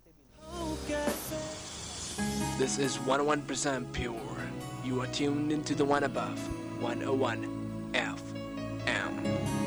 This is 101% pure. You are tuned into the one above 101 FM.